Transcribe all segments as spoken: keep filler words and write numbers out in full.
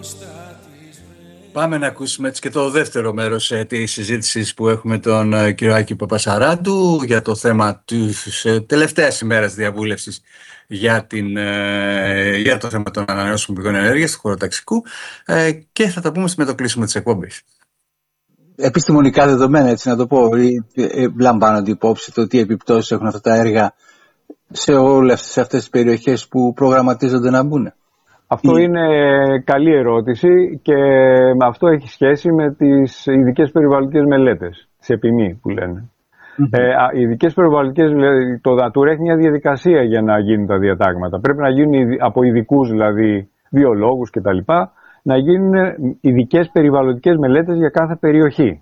Πάμε να ακούσουμε έτσι και το δεύτερο μέρος ε, της συζήτησης που έχουμε τον ε, κύριο Άκη Παπασαράντου για το θέμα της ε, τελευταίας ημέρας διαβούλευσης για, την, ε, για το θέμα των ανανεώσιμων πηγών ενέργειας του χωροταξικού ε, και θα τα πούμε με το κλείσιμο της εκπομπής. Επιστημονικά δεδομένα, έτσι να το πω, λαμβάνονται υπόψη το τι επιπτώσεις έχουν αυτά τα έργα σε όλες αυτές τις περιοχές που προγραμματίζονται να μπουν. Αυτό είναι καλή ερώτηση και με αυτό έχει σχέση με τις ειδικές περιβαλλοντικές μελέτες, τις ΕΠΙΜΗ που λένε. Mm-hmm. Ε, οι ειδικές περιβαλλοντικές, το Natura έχει μια διαδικασία για να γίνουν τα διατάγματα. Πρέπει να γίνουν από ειδικούς, δηλαδή βιολόγους κτλ. Να γίνουν ειδικές περιβαλλοντικές μελέτες για κάθε περιοχή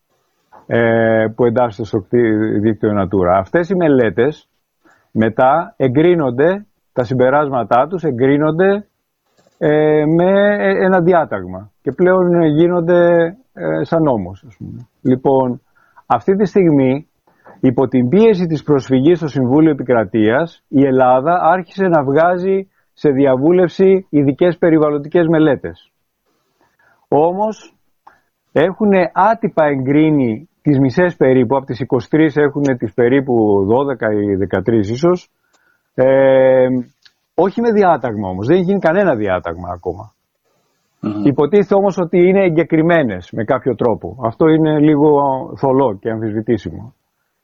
ε, που εντάσσεται στο δίκτυο Natura. Αυτές οι μελέτες μετά εγκρίνονται, τα συμπεράσματά τους εγκρίνονται ε, με ένα διάταγμα και πλέον γίνονται ε, σαν νόμος, ας πούμε. Λοιπόν, αυτή τη στιγμή υπό την πίεση της προσφυγής στο Συμβούλιο Επικρατείας η Ελλάδα άρχισε να βγάζει σε διαβούλευση ειδικές περιβαλλοντικές μελέτες. Όμως έχουν άτυπα εγκρίνει τις μισές περίπου, από τις είκοσι τρεις έχουν τις περίπου δώδεκα ή δεκατρείς ίσως, ε, όχι με διάταγμα όμως, δεν έχει γίνει κανένα διάταγμα ακόμα. Mm-hmm. Υποτίθεται όμως ότι είναι εγκεκριμένες με κάποιο τρόπο. Αυτό είναι λίγο θολό και αμφισβητήσιμο.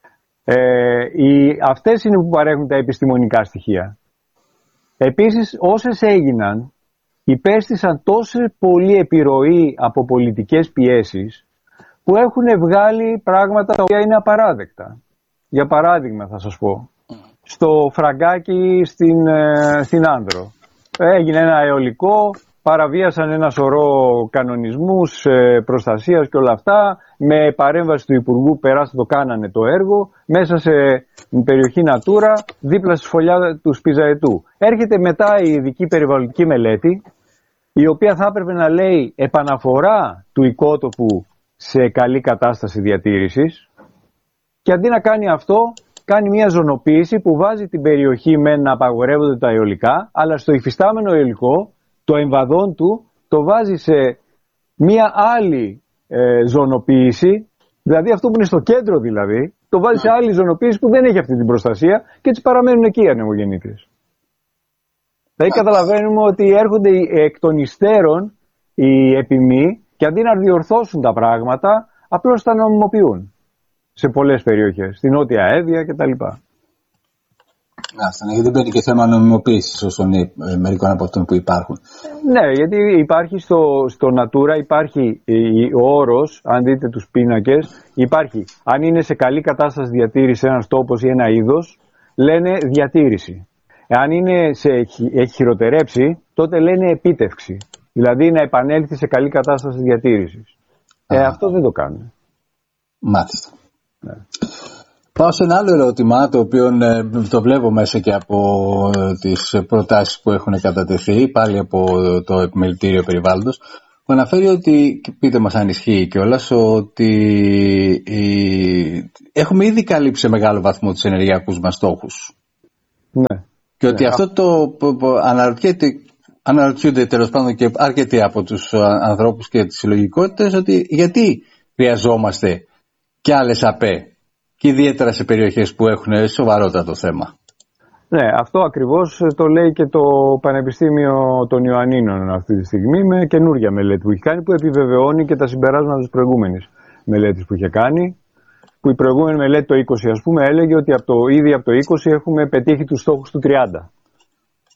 Ε, οι, αυτές είναι που παρέχουν τα επιστημονικά στοιχεία. Επίσης όσες έγιναν υπέστησαν τόσο πολύ επιρροή από πολιτικές πιέσεις που έχουν βγάλει πράγματα τα οποία είναι απαράδεκτα. Για παράδειγμα θα σας πω, στο Φραγκάκι στην, στην Άνδρο έγινε ένα αιωλικό, παραβίασαν ένα σωρό κανονισμούς προστασίας και όλα αυτά, με παρέμβαση του Υπουργού περάστε το κάνανε το έργο, μέσα σε περιοχή Natura, δίπλα στη σφολιά του Σπιζαετού. Έρχεται μετά η ειδική περιβαλλοντική μελέτη, η οποία θα έπρεπε να λέει επαναφορά του οικότοπου σε καλή κατάσταση διατήρησης και αντί να κάνει αυτό, κάνει μια ζωνοποίηση που βάζει την περιοχή με να απαγορεύονται τα αιωλικά, αλλά στο υφιστάμενο αιωλικό, το εμβαδόν του, το βάζει σε μια άλλη ε, ζωνοποίηση, δηλαδή αυτό που είναι στο κέντρο δηλαδή, το βάζει σε άλλη ζωνοποίηση που δεν έχει αυτή την προστασία και έτσι παραμένουν εκεί οι ανεμογεννήτριες. Δηλαδή καταλαβαίνουμε ότι έρχονται εκ των υστέρων οι ΕΠΙΜΗ και αντί να διορθώσουν τα πράγματα, απλώς τα νομιμοποιούν σε πολλές περιοχές, στην Νότια Εύβοια κτλ. Άστα, γιατί δεν παίρνει και θέμα νομιμοποίησης όσων μερικών από αυτών που υπάρχουν. Ναι, γιατί υπάρχει στο, στο Natura υπάρχει ο όρος, αν δείτε τους πίνακες, υπάρχει αν είναι σε καλή κατάσταση διατήρηση ένας τόπος ή ένα είδος, λένε διατήρηση. Αν είναι σε, έχει χειροτερέψει, τότε λένε επίτευξη. Δηλαδή να επανέλθει σε καλή κατάσταση διατήρησης. Ε, αυτό δεν το κάνουν. Μάλιστα. Ναι. Πάω σε ένα άλλο ερώτημα, το οποίο ε, το βλέπω μέσα και από ε, τις προτάσεις που έχουν κατατεθεί, πάλι από το Επιμελητήριο Περιβάλλοντος, που αναφέρει ότι, και πείτε μας αν ισχύει κιόλας, ότι η, έχουμε ήδη καλύψει σε μεγάλο βαθμό τους ενεργειακούς μας στόχους. Ναι. Και ότι ναι. αυτό το αναρωτιέται, αναρωτιούνται τέλος πάντων και αρκετοί από τους ανθρώπους και τις συλλογικότητες, ότι γιατί χρειαζόμαστε και άλλες ΑΠΕ, και ιδιαίτερα σε περιοχές που έχουν σοβαρότατο θέμα. Ναι, αυτό ακριβώς το λέει και το Πανεπιστήμιο των Ιωαννίνων αυτή τη στιγμή με καινούργια μελέτη που έχει κάνει, που επιβεβαιώνει και τα συμπεράσματα της προηγούμενης μελέτης που είχε κάνει, που η προηγούμενη μελέτη το είκοσι ας πούμε έλεγε ότι από το, ήδη από το είκοσι έχουμε πετύχει τους στόχους του τριάντα.